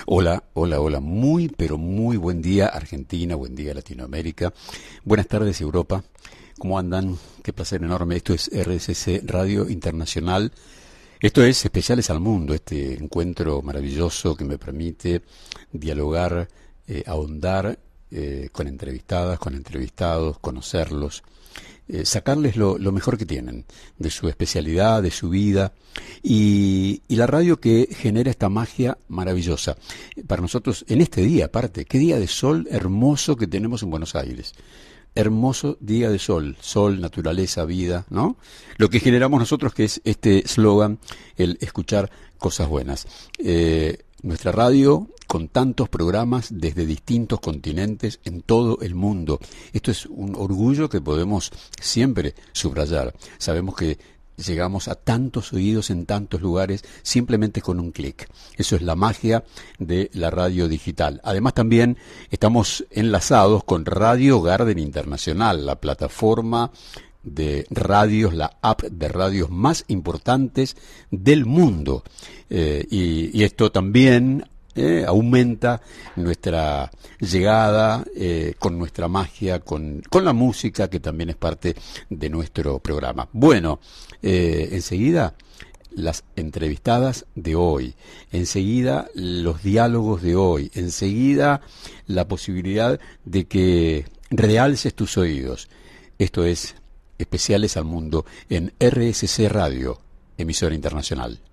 Hola, hola, hola. Muy, pero muy buen día Argentina, buen día Latinoamérica. Buenas tardes Europa. ¿Cómo andan? Qué placer enorme. Esto es RSC Radio Internacional. Esto es Especiales al Mundo, este encuentro maravilloso que me permite dialogar, ahondar con entrevistadas, con entrevistados, conocerlos, sacarles lo mejor que tienen, de su especialidad, de su vida, y la radio que genera esta magia maravillosa. Para nosotros, en este día, aparte, qué día de sol hermoso que tenemos en Buenos Aires. Hermoso día de sol, sol, naturaleza, vida, ¿no? Lo que generamos nosotros, que es este eslogan, el escuchar cosas buenas. Nuestra radio con tantos programas desde distintos continentes en todo el mundo. Esto es un orgullo que podemos siempre subrayar. Sabemos que llegamos a tantos oídos en tantos lugares simplemente con un clic. Eso es la magia de la radio digital. Además también estamos enlazados con Radio Garden Internacional, la plataforma de radios, la app de radios más importantes del mundo. Y esto también aumenta nuestra llegada con nuestra magia, con la música, que también es parte de nuestro programa. Bueno, enseguida las entrevistadas de hoy, enseguida los diálogos de hoy, enseguida la posibilidad de que realces tus oídos. Esto es Especiales al Mundo en RSC Radio, emisora internacional.